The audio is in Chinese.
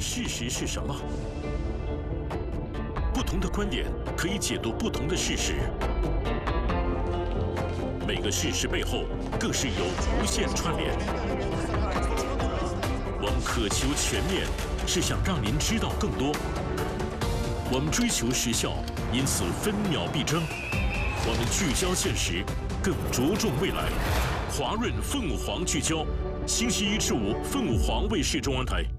事实是什么？不同的观点可以解读不同的事实，每个事实背后更是有无限串联。我们渴求全面，是想让您知道更多。我们追求时效，因此分秒必争。我们聚焦现实，更着重未来。华润凤凰聚焦，星期一至五，凤凰卫视中文台。